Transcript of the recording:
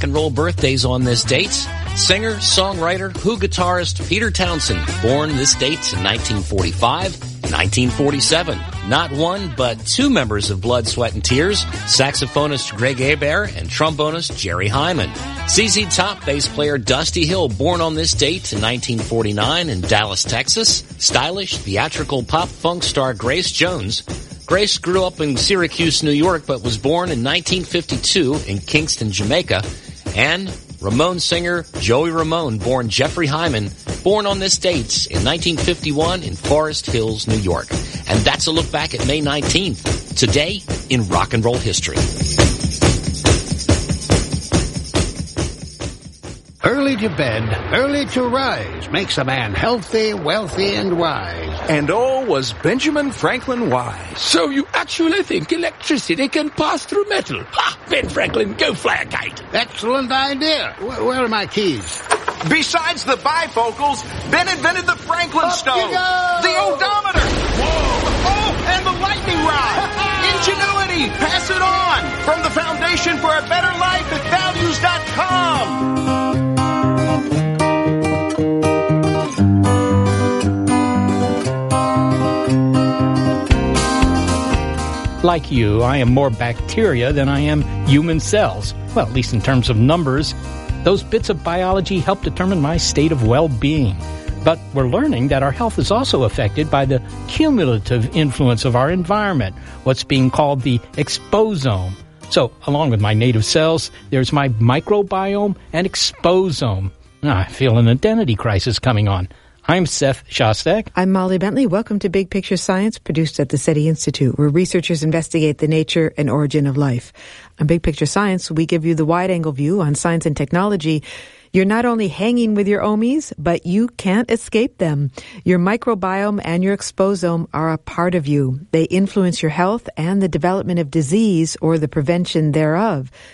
and roll birthdays on this date. Singer, songwriter, Who guitarist Peter Townsend, born this date in 1945, 1947. Not one, but two members of Blood, Sweat, and Tears, saxophonist Greg Hebert and trombonist Jerry Hyman. ZZ Top bass player Dusty Hill, born on this date in 1949 in Dallas, Texas. Stylish, theatrical pop-funk star Grace Jones. Grace grew up in Syracuse, New York, but was born in 1952 in Kingston, Jamaica. And Ramon singer Joey Ramone, born Jeffrey Hyman, born on this date in 1951 in Forest Hills, New York. And that's a look back at May 19th, today in rock and roll history. Early to bed, early to rise makes a man healthy, wealthy, and wise. And all was Benjamin Franklin wise. So you actually think electricity can pass through metal? Ha! Ben Franklin, go fly a kite. Excellent idea. Where are my keys? Besides the bifocals, Ben invented the Franklin stove, the odometer, and the lightning rod. Ingenuity, pass it on. From the Foundation for a Better Life at values.com. Like you, I am more bacteria than I am human cells. Well, at least in terms of numbers. Those bits of biology help determine my state of well-being. But we're learning that our health is also affected by the cumulative influence of our environment, what's being called the exposome. So, along with my native cells, there's my microbiome and exposome. I feel an identity crisis coming on. I'm Seth Shostak. I'm Molly Bentley. Welcome to Big Picture Science, produced at the SETI Institute, where researchers investigate the nature and origin of life. On Big Picture Science, we give you the wide-angle view on science and technology. You're not only hanging with your ohmies, but you can't escape them. Your microbiome and your exposome are a part of you. They influence your health and the development of disease or the prevention thereof.